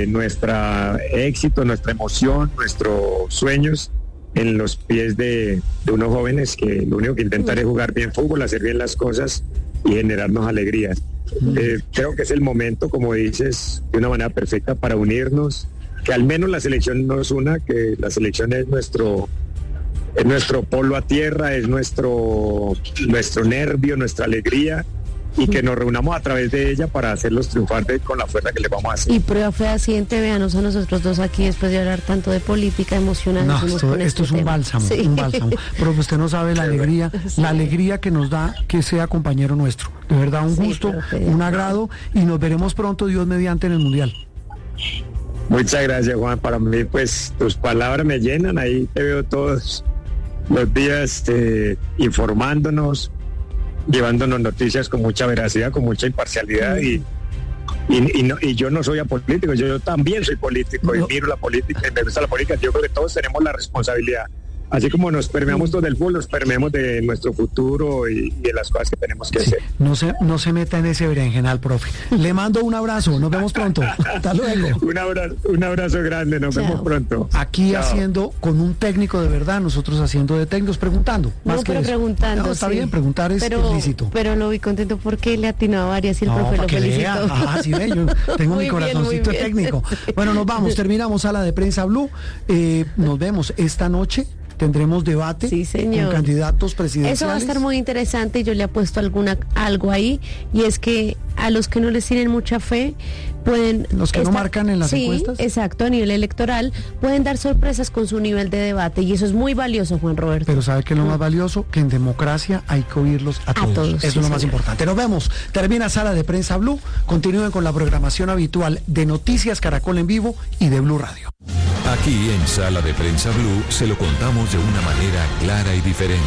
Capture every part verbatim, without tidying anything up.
eh, nuestro éxito, nuestra emoción, nuestros sueños en los pies de, de unos jóvenes que lo único que intentan es jugar bien fútbol, hacer bien las cosas y generarnos alegrías. Eh, creo que es el momento, como dices, de una manera perfecta para unirnos, que al menos la selección nos una, que la selección es nuestro, es nuestro polo a tierra, es nuestro, nuestro nervio, nuestra alegría, y que nos reunamos a través de ella para hacerlos triunfar de, con la fuerza que le vamos a hacer. Y prueba fehaciente, véanos a nosotros dos aquí después de hablar tanto de política emocional. No, esto, esto este es un tema. bálsamo, sí. un bálsamo. Pero usted no sabe la alegría, sí. la alegría que nos da que sea compañero nuestro. De verdad, un sí, gusto, un agrado, y nos veremos pronto, Dios mediante, en el Mundial. Muchas gracias, Juan. Para mí, pues, tus palabras me llenan. Ahí te veo todos los días eh, informándonos, llevándonos noticias con mucha veracidad, con mucha imparcialidad, y, y, y, no, y yo no soy apolítico, yo, yo también soy político, no. y miro la política y me gusta la política. Yo creo que todos tenemos la responsabilidad, así como nos permeamos todo del fútbol, nos permeamos de nuestro futuro y, y de las cosas que tenemos que sí, hacer. No se, no se meta en ese berenjenal, profe. Le mando un abrazo, nos vemos pronto. Hasta luego. Un abrazo, un abrazo grande, nos Chao. vemos pronto. Aquí Chao. haciendo con un técnico de verdad, nosotros haciendo de técnicos, preguntando. Más no, que pero eso. preguntando. No, está sí. bien, preguntar es pero, lícito. Pero lo vi contento porque le atinó a varias y el no, profe lo felicitó. Ah, sí, ve, yo tengo mi corazoncito bien, técnico. Bueno, nos vamos, terminamos Sala de Prensa Blue. Eh, nos vemos esta noche. Tendremos debate sí, señor. con candidatos presidenciales. Eso va a estar muy interesante y yo le apuesto alguna, algo ahí, y es que a los que no les tienen mucha fe pueden... Los que estar, no marcan en las sí, encuestas. Exacto, a nivel electoral, pueden dar sorpresas con su nivel de debate, y eso es muy valioso, Juan Roberto. Pero ¿sabe qué es lo más valioso? Que en democracia hay que oírlos a todos. A todos eso sí, es lo señor. más importante. Nos vemos. Termina Sala de Prensa Blue. Continúen con la programación habitual de Noticias Caracol en Vivo y de Blue Radio. Aquí en Sala de Prensa Blue se lo contamos de una manera clara y diferente.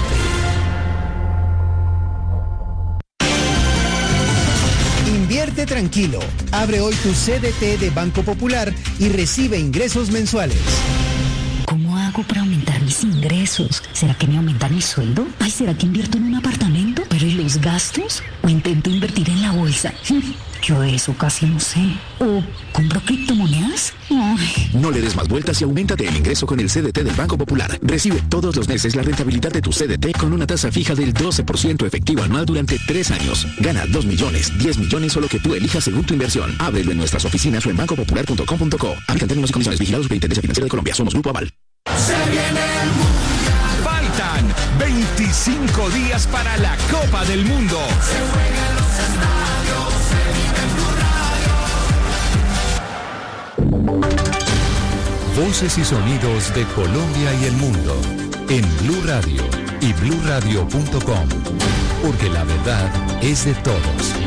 Invierte tranquilo. Abre hoy tu C D T de Banco Popular y recibe ingresos mensuales. ¿Cómo hago para aumentar mis ingresos? ¿Será que me aumentan el sueldo? Ay, ¿será que invierto en un apartamento? ¿Pero y los gastos? ¿O intento invertir en la bolsa? Yo eso casi no sé. ¿O compro criptomonedas? Ay. No le des más vueltas y auméntate el ingreso con el C D T del Banco Popular. Recibe todos los meses la rentabilidad de tu C D T con una tasa fija del doce por ciento efectivo anual durante tres años. Gana dos millones, diez millones o lo que tú elijas según tu inversión. Ábrelo en nuestras oficinas o en banco popular punto com punto co. Aplican términos y condiciones. Vigilados por Superintendencia Financiera de Colombia. Somos Grupo Aval. Se viene el mundial. Faltan veinticinco días para la Copa del Mundo. Se juega en los estadios, se vive en Blue Radio. Voces y sonidos de Colombia y el mundo en Blue Radio y blue radio punto com, porque la verdad es de todos.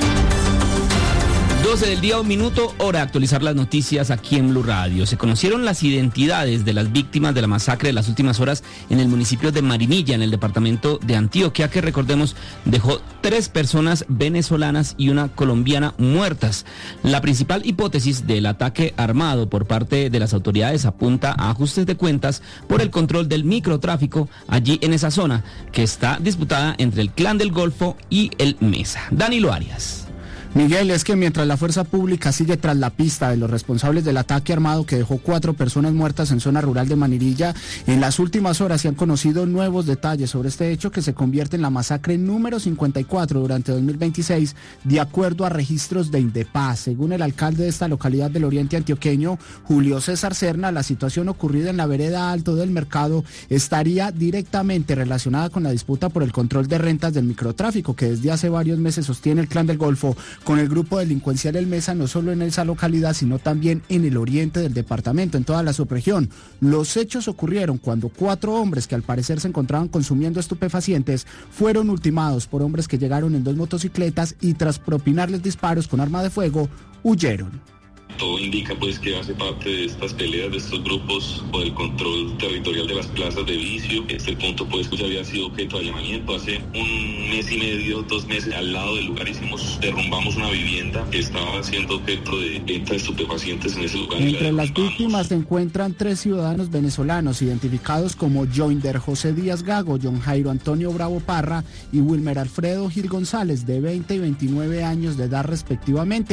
doce del día, un minuto, hora de actualizar las noticias aquí en Blue Radio. Se conocieron las identidades de las víctimas de la masacre de las últimas horas en el municipio de Marinilla, en el departamento de Antioquia, que recordemos dejó tres personas venezolanas y una colombiana muertas. La principal hipótesis del ataque armado por parte de las autoridades apunta a ajustes de cuentas por el control del microtráfico allí en esa zona, que está disputada entre el Clan del Golfo y el Mesa. Danilo Arias. Miguel, es que mientras la fuerza pública sigue tras la pista de los responsables del ataque armado que dejó cuatro personas muertas en zona rural de Marinilla, en las últimas horas se han conocido nuevos detalles sobre este hecho que se convierte en la masacre número cincuenta y cuatro durante dos mil veintiséis, de acuerdo a registros de Indepaz. Según el alcalde de esta localidad del oriente antioqueño, Julio César Serna, la situación ocurrida en la vereda Alto del Mercado estaría directamente relacionada con la disputa por el control de rentas del microtráfico que desde hace varios meses sostiene el Clan del Golfo con el grupo delincuencial El Mesa, no solo en esa localidad, sino también en el oriente del departamento, en toda la subregión. Los hechos ocurrieron cuando cuatro hombres que al parecer se encontraban consumiendo estupefacientes fueron ultimados por hombres que llegaron en dos motocicletas y tras propinarles disparos con arma de fuego, huyeron. Todo indica pues que hace parte de estas peleas de estos grupos por el control territorial de las plazas de vicio. Este punto pues ya había sido objeto de allanamiento hace un mes y medio, dos meses. Al lado del lugar hicimos, derrumbamos una vivienda que estaba siendo objeto de venta de estupefacientes en ese lugar. Entre las víctimas se encuentran tres ciudadanos venezolanos identificados como Joinder José Díaz Gago, John Jairo Antonio Bravo Parra y Wilmer Alfredo Gil González, de veinte y veintinueve años de edad respectivamente.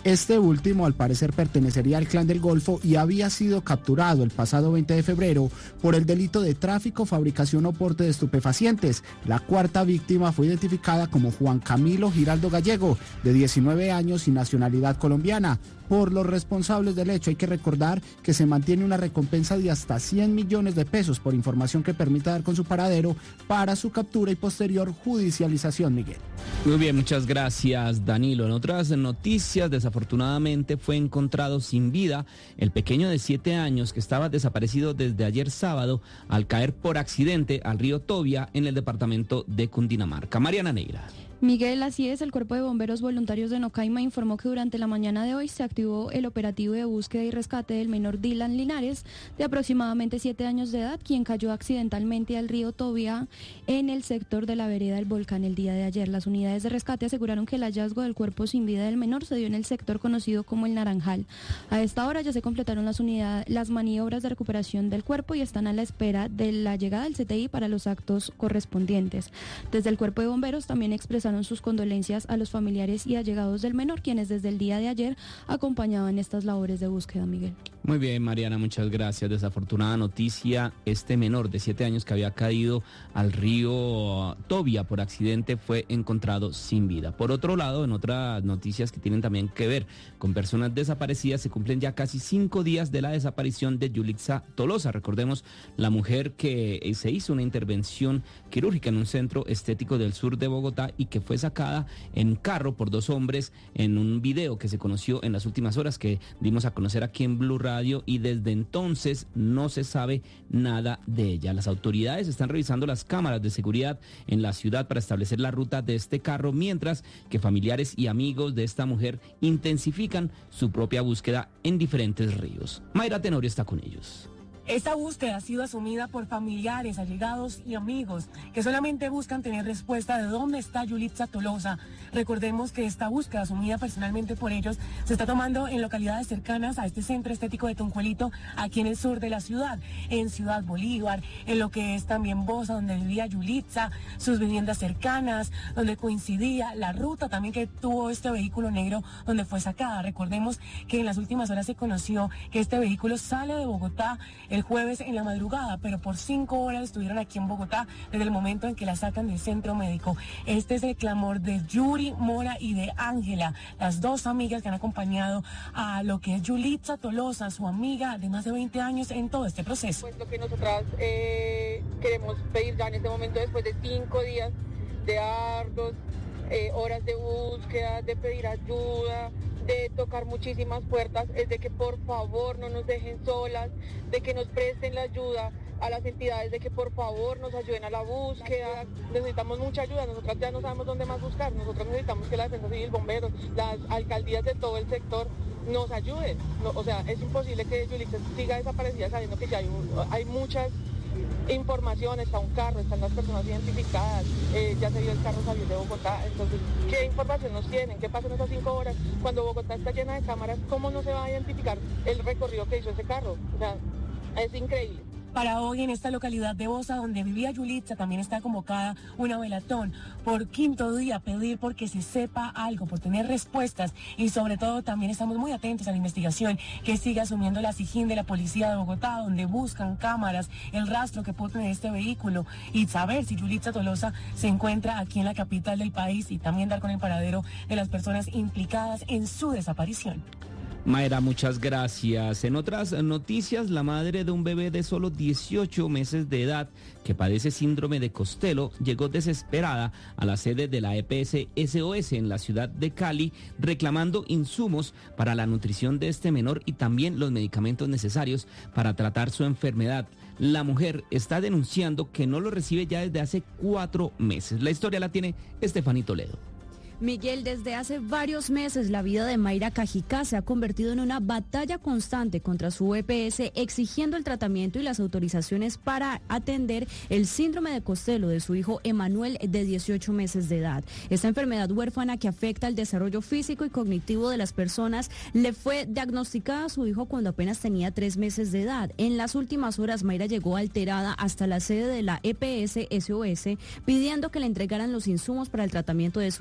Este último, al parecer, pertenecería al Clan del Golfo y había sido capturado el pasado veinte de febrero por el delito de tráfico, fabricación o porte de estupefacientes. La cuarta víctima fue identificada como Juan Camilo Giraldo Gallego, de diecinueve años y nacionalidad colombiana. Por los responsables del hecho hay que recordar que se mantiene una recompensa de hasta cien millones de pesos por información que permita dar con su paradero para su captura y posterior judicialización, Miguel. Muy bien, muchas gracias, Danilo. En otras noticias, desafortunadamente fue encontrado sin vida el pequeño de siete años que estaba desaparecido desde ayer sábado al caer por accidente al río Tobia en el departamento de Cundinamarca. Mariana Neira. Miguel, así es, el Cuerpo de Bomberos Voluntarios de Nocaima informó que durante la mañana de hoy se activó el operativo de búsqueda y rescate del menor Dylan Linares, de aproximadamente siete años de edad, quien cayó accidentalmente al río Tobia en el sector de la vereda del Volcán el día de ayer. Las unidades de rescate aseguraron que el hallazgo del cuerpo sin vida del menor se dio en el sector conocido como el Naranjal. A esta hora ya se completaron las unidades, las maniobras de recuperación del cuerpo y están a la espera de la llegada del C T I para los actos correspondientes. Desde el Cuerpo de Bomberos también expresaron sus condolencias a los familiares y allegados del menor, quienes desde el día de ayer acompañaban estas labores de búsqueda, Miguel. Muy bien, Mariana, muchas gracias. Desafortunada noticia, este menor de siete años que había caído al río Tobia por accidente fue encontrado sin vida. Por otro lado, en otras noticias que tienen también que ver con personas desaparecidas, se cumplen ya casi cinco días de la desaparición de Yulitza Tolosa. Recordemos, la mujer que se hizo una intervención quirúrgica en un centro estético del sur de Bogotá y que fue sacada en carro por dos hombres en un video que se conoció en las últimas horas, que dimos a conocer aquí en Blue Radio, y desde entonces no se sabe nada de ella. Las autoridades están revisando las cámaras de seguridad en la ciudad para establecer la ruta de este carro, mientras que familiares y amigos de esta mujer intensifican su propia búsqueda en diferentes ríos. Mayra Tenorio está con ellos. Esta búsqueda ha sido asumida por familiares, allegados y amigos que solamente buscan tener respuesta de dónde está Yulitza Tolosa. Recordemos que esta búsqueda asumida personalmente por ellos se está tomando en localidades cercanas a este centro estético de Tunjuelito, aquí en el sur de la ciudad, en Ciudad Bolívar, en lo que es también Bosa, donde vivía Yulitza, sus viviendas cercanas, donde coincidía la ruta también que tuvo este vehículo negro donde fue sacada. Recordemos que en las últimas horas se conoció que este vehículo sale de Bogotá el jueves en la madrugada, pero por cinco horas estuvieron aquí en Bogotá desde el momento en que la sacan del centro médico. Este es el clamor de Yuri Mora y de Ángela, las dos amigas que han acompañado a lo que es Yulitza Tolosa, su amiga de más de veinte años en todo este proceso. Pues lo que nosotras eh, queremos pedir ya en este momento, después de cinco días de arduos, eh, horas de búsqueda, de pedir ayuda, de tocar muchísimas puertas, es de que por favor no nos dejen solas, de que nos presten la ayuda a las entidades, de que por favor nos ayuden a la búsqueda. Necesitamos mucha ayuda, nosotras ya no sabemos dónde más buscar, nosotros necesitamos que la Defensa Civil, bomberos, las alcaldías de todo el sector nos ayuden. No, o sea, es imposible que Yulitza siga desaparecida sabiendo que ya hay, hay muchas información, está un carro, están las personas identificadas, eh, ya se vio el carro salir de Bogotá. Entonces, ¿qué información nos tienen? ¿Qué pasa en esas cinco horas? Cuando Bogotá está llena de cámaras, ¿cómo no se va a identificar el recorrido que hizo ese carro? O sea, es increíble. Para hoy en esta localidad de Bosa, donde vivía Yulitza, también está convocada una velatón por quinto día, pedir porque se sepa algo, por tener respuestas, y sobre todo también estamos muy atentos a la investigación que sigue asumiendo la SIJIN de la Policía de Bogotá, donde buscan cámaras, el rastro que puede tener este vehículo y saber si Yulitza Tolosa se encuentra aquí en la capital del país, y también dar con el paradero de las personas implicadas en su desaparición. Mayra, muchas gracias. En otras noticias, la madre de un bebé de solo dieciocho meses de edad que padece síndrome de Costello llegó desesperada a la sede de la E P S S O S en la ciudad de Cali, reclamando insumos para la nutrición de este menor y también los medicamentos necesarios para tratar su enfermedad. La mujer está denunciando que no lo recibe ya desde hace cuatro meses. La historia la tiene Estefanía Toledo. Miguel, desde hace varios meses la vida de Mayra Cajicá se ha convertido en una batalla constante contra su E P S, exigiendo el tratamiento y las autorizaciones para atender el síndrome de Costello de su hijo Emanuel, de dieciocho meses de edad. Esta enfermedad huérfana que afecta el desarrollo físico y cognitivo de las personas le fue diagnosticada a su hijo cuando apenas tenía tres meses de edad. En las últimas horas, Mayra llegó alterada hasta la sede de la E P S S O S pidiendo que le entregaran los insumos para el tratamiento de su hijo en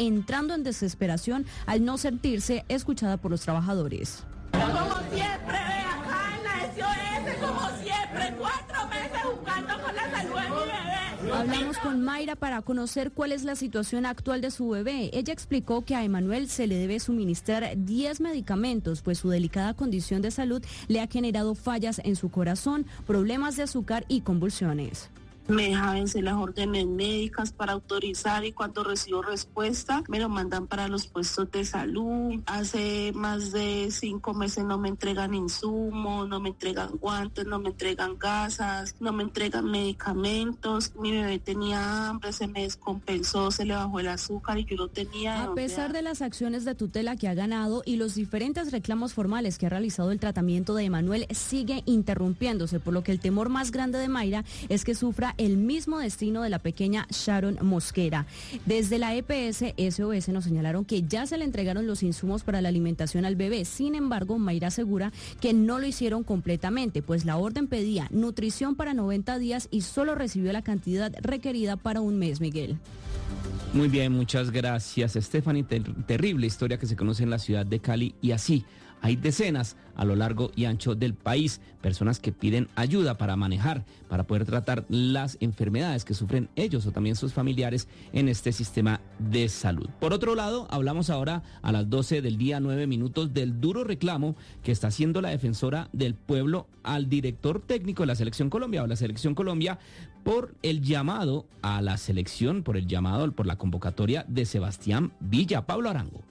entrando en desesperación al no sentirse escuchada por los trabajadores. Como siempre, acá en la S O S, como siempre, cuatro meses jugando con la salud de mi bebé. Hablamos con Mayra para conocer cuál es la situación actual de su bebé. Ella explicó que a Emanuel se le debe suministrar diez medicamentos, pues su delicada condición de salud le ha generado fallas en su corazón, problemas de azúcar y convulsiones. Me deja vencer las órdenes médicas para autorizar y cuando recibo respuesta me lo mandan para los puestos de salud. Hace más de cinco meses no me entregan insumos, no me entregan guantes, no me entregan gasas, no me entregan medicamentos. Mi bebé tenía hambre, se me descompensó, se le bajó el azúcar y yo no tenía... A pesar de las acciones de tutela que ha ganado y los diferentes reclamos formales que ha realizado, el tratamiento de Emanuel sigue interrumpiéndose, por lo que el temor más grande de Mayra es que sufra el mismo destino de la pequeña Sharon Mosquera. Desde la E P S S O S nos señalaron que ya se le entregaron los insumos para la alimentación al bebé. Sin embargo, Mayra asegura que no lo hicieron completamente, pues la orden pedía nutrición para noventa días y solo recibió la cantidad requerida para un mes, Miguel. Muy bien, muchas gracias, Stephanie. Ter- terrible historia que se conoce en la ciudad de Cali, y así hay decenas a lo largo y ancho del país, personas que piden ayuda para manejar, para poder tratar las enfermedades que sufren ellos o también sus familiares en este sistema de salud. Por otro lado, hablamos ahora a las doce del día, nueve minutos, del duro reclamo que está haciendo la defensora del pueblo al director técnico de la Selección Colombia o la Selección Colombia por el llamado a la selección, por el llamado, por la convocatoria de Sebastián Villa. Pablo Arango.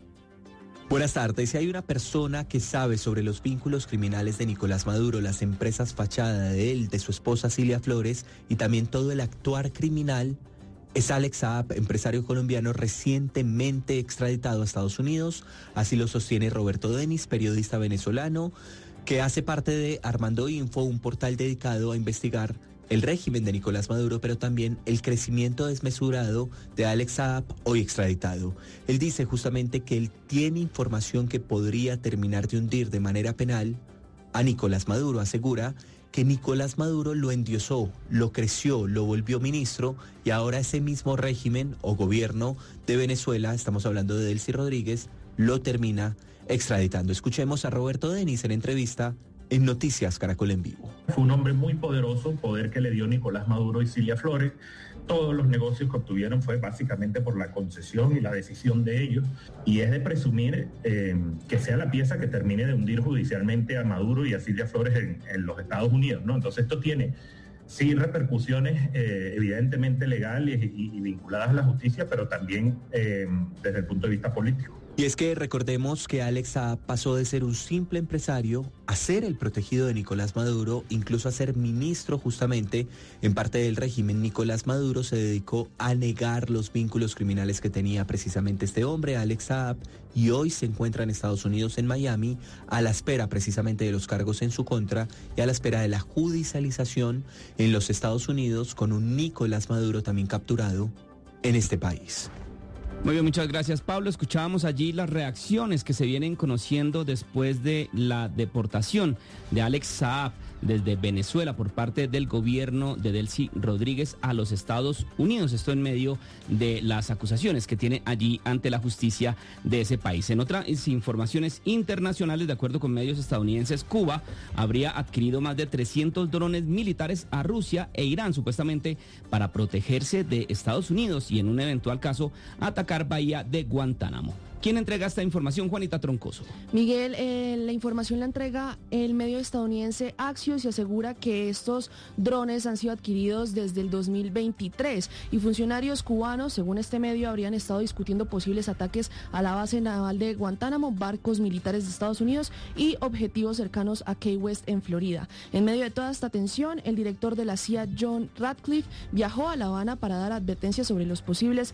Buenas tardes. Si hay una persona que sabe sobre los vínculos criminales de Nicolás Maduro, las empresas fachada de él, de su esposa Cilia Flores y también todo el actuar criminal, es Alex Saab, empresario colombiano recientemente extraditado a Estados Unidos. Así lo sostiene Roberto Denis, periodista venezolano, que hace parte de Armando Info, un portal dedicado a investigar el régimen de Nicolás Maduro, pero también el crecimiento desmesurado de Alex Saab, hoy extraditado. Él dice justamente que él tiene información que podría terminar de hundir de manera penal a Nicolás Maduro. Asegura que Nicolás Maduro lo endiosó, lo creció, lo volvió ministro y ahora ese mismo régimen o gobierno de Venezuela, estamos hablando de Delcy Rodríguez, lo termina extraditando. Escuchemos a Roberto Denis en entrevista en Noticias Caracol en Vivo. Fue un hombre muy poderoso, poder que le dio Nicolás Maduro y Cilia Flores. Todos los negocios que obtuvieron fue básicamente por la concesión y la decisión de ellos. Y es de presumir eh, que sea la pieza que termine de hundir judicialmente a Maduro y a Cilia Flores en, en los Estados Unidos, ¿no? Entonces esto tiene sí repercusiones eh, evidentemente legales y, y vinculadas a la justicia, pero también eh, desde el punto de vista político. Y es que recordemos que Alex Saab pasó de ser un simple empresario a ser el protegido de Nicolás Maduro, incluso a ser ministro justamente en parte del régimen. Nicolás Maduro se dedicó a negar los vínculos criminales que tenía precisamente este hombre, Alex Saab, y hoy se encuentra en Estados Unidos, en Miami, a la espera precisamente de los cargos en su contra y a la espera de la judicialización en los Estados Unidos, con un Nicolás Maduro también capturado en este país. Muy bien, muchas gracias, Pablo. Escuchábamos allí las reacciones que se vienen conociendo después de la deportación de Alex Saab desde Venezuela por parte del gobierno de Delcy Rodríguez a los Estados Unidos. Esto en medio de las acusaciones que tiene allí ante la justicia de ese país. En otras informaciones internacionales, de acuerdo con medios estadounidenses, Cuba habría adquirido más de trescientos drones militares a Rusia e Irán, supuestamente para protegerse de Estados Unidos y en un eventual caso atacar Bahía de Guantánamo. ¿Quién entrega esta información? Juanita Troncoso. Miguel, eh, la información la entrega el medio estadounidense Axios y asegura que estos drones han sido adquiridos desde el dos mil veintitrés y funcionarios cubanos, según este medio, habrían estado discutiendo posibles ataques a la base naval de Guantánamo, barcos militares de Estados Unidos y objetivos cercanos a Key West en Florida. En medio de toda esta tensión, el director de la C I A, John Ratcliffe, viajó a La Habana para dar advertencias sobre los posibles,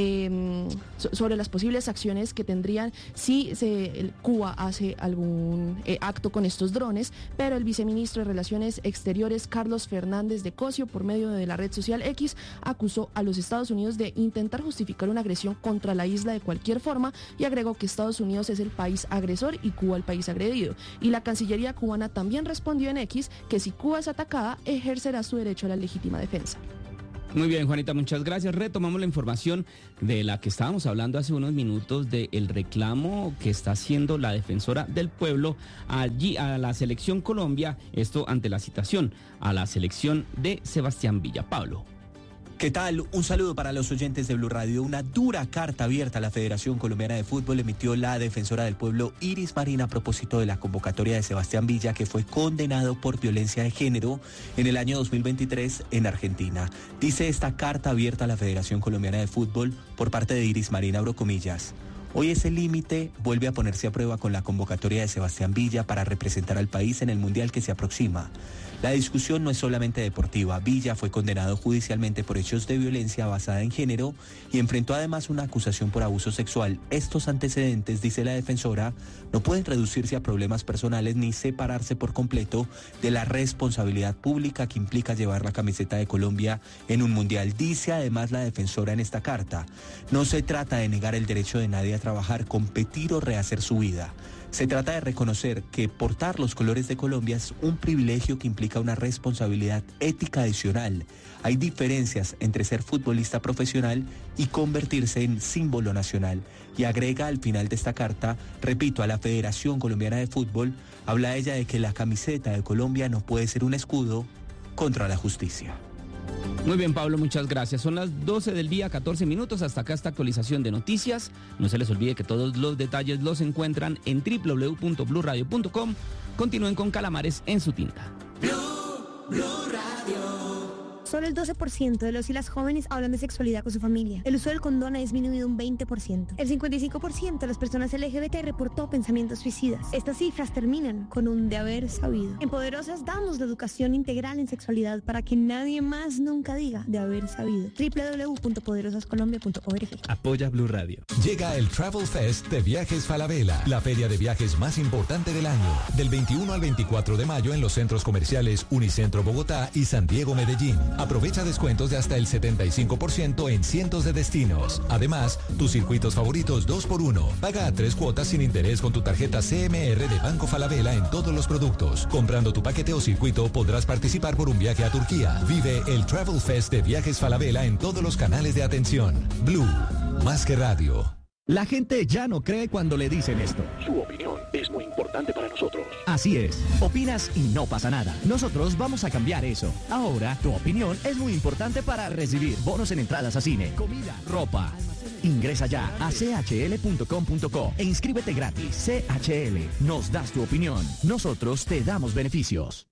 eh, sobre las posibles acciones que tendrían si se, Cuba hace algún eh, acto con estos drones, pero el viceministro de Relaciones Exteriores, Carlos Fernández de Cosio, por medio de la red social X, acusó a los Estados Unidos de intentar justificar una agresión contra la isla de cualquier forma y agregó que Estados Unidos es el país agresor y Cuba el país agredido. Y la Cancillería cubana también respondió en X que si Cuba es atacada, ejercerá su derecho a la legítima defensa. Muy bien, Juanita, muchas gracias. Retomamos la información de la que estábamos hablando hace unos minutos, del reclamo que está haciendo la defensora del pueblo allí a la selección Colombia, esto ante la citación a la selección de Sebastián Villa. Pablo. ¿Qué tal? Un saludo para los oyentes de Blue Radio. Una dura carta abierta a la Federación Colombiana de Fútbol emitió la defensora del pueblo Iris Marín a propósito de la convocatoria de Sebastián Villa, que fue condenado por violencia de género en el año dos mil veintitrés en Argentina. Dice esta carta abierta a la Federación Colombiana de Fútbol por parte de Iris Marín, abro comillas: hoy ese límite vuelve a ponerse a prueba con la convocatoria de Sebastián Villa para representar al país en el Mundial que se aproxima. La discusión no es solamente deportiva. Villa fue condenado judicialmente por hechos de violencia basada en género y enfrentó además una acusación por abuso sexual. Estos antecedentes, dice la defensora, no pueden reducirse a problemas personales ni separarse por completo de la responsabilidad pública que implica llevar la camiseta de Colombia en un mundial. Dice además la defensora en esta carta: no se trata de negar el derecho de nadie a trabajar, competir o rehacer su vida. Se trata de reconocer que portar los colores de Colombia es un privilegio que implica una responsabilidad ética adicional. Hay diferencias entre ser futbolista profesional y convertirse en símbolo nacional. Y agrega al final de esta carta, repito, a la Federación Colombiana de Fútbol, habla ella de que la camiseta de Colombia no puede ser un escudo contra la justicia. Muy bien, Pablo, muchas gracias. Son las doce del día, catorce minutos. Hasta acá esta actualización de noticias. No se les olvide que todos los detalles los encuentran en doble u doble u doble u punto blue radio punto com. Continúen con Calamares en su tinta. Blue, Blue Radio. Solo el doce por ciento de los y las jóvenes hablan de sexualidad con su familia. El uso del condón ha disminuido un veinte por ciento. El cincuenta y cinco por ciento de las personas L G B T reportó pensamientos suicidas. Estas cifras terminan con un de haber sabido. En Poderosas damos la educación integral en sexualidad para que nadie más nunca diga de haber sabido. doble u doble u doble u punto poderosas colombia punto org. Apoya Blue Radio. Llega el Travel Fest de Viajes Falabella, la feria de viajes más importante del año. Del veintiuno al veinticuatro de mayo en los centros comerciales Unicentro Bogotá y San Diego Medellín. Aprovecha descuentos de hasta el setenta y cinco por ciento en cientos de destinos. Además, tus circuitos favoritos dos por uno. Paga a tres cuotas sin interés con tu tarjeta C M R de Banco Falabella en todos los productos. Comprando tu paquete o circuito podrás participar por un viaje a Turquía. Vive el Travel Fest de Viajes Falabella en todos los canales de atención. Blue, más que radio. La gente ya no cree cuando le dicen esto. Su opinión es muy importante para nosotros. Así es. Opinas y no pasa nada. Nosotros vamos a cambiar eso. Ahora, tu opinión es muy importante para recibir bonos en entradas a cine, comida, ropa. Ingresa ya a c h l punto com punto co e inscríbete gratis. C H L, nos das tu opinión. Nosotros te damos beneficios.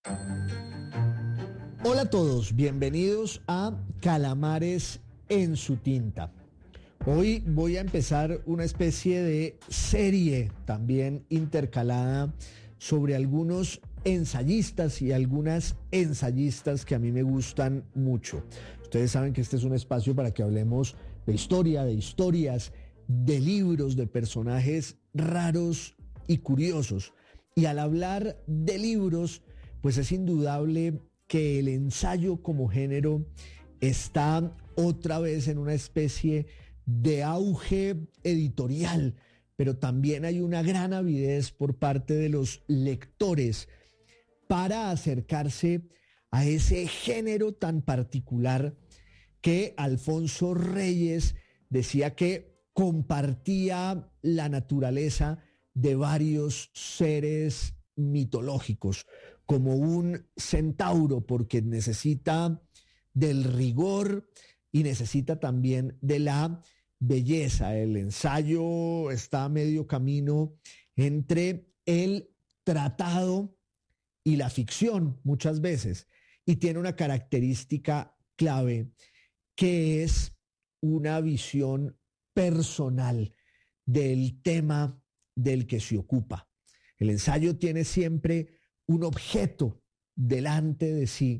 Hola a todos, bienvenidos a Calamares en su tinta. Hoy voy a empezar una especie de serie también intercalada sobre algunos ensayistas y algunas ensayistas que a mí me gustan mucho. Ustedes saben que este es un espacio para que hablemos de historia, de historias, de libros, de personajes raros y curiosos. Y al hablar de libros, pues es indudable que el ensayo como género está otra vez en una especie de auge editorial, pero también hay una gran avidez por parte de los lectores para acercarse a ese género tan particular que Alfonso Reyes decía que compartía la naturaleza de varios seres mitológicos, como un centauro, porque necesita del rigor y necesita también de la belleza. El ensayo está a medio camino entre el tratado y la ficción muchas veces, y tiene una característica clave que es una visión personal del tema del que se ocupa. El ensayo tiene siempre un objeto delante de sí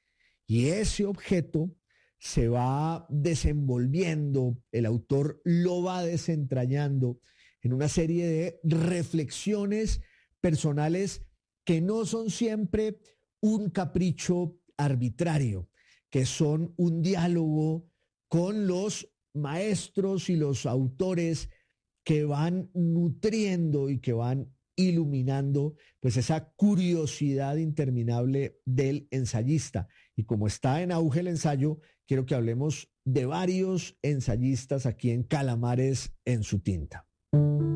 y ese objeto se va desenvolviendo, el autor lo va desentrañando en una serie de reflexiones personales que no son siempre un capricho arbitrario, que son un diálogo con los maestros y los autores que van nutriendo y que van iluminando pues esa curiosidad interminable del ensayista. Y como está en auge el ensayo, quiero que hablemos de varios ensayistas aquí en Calamares en su tinta.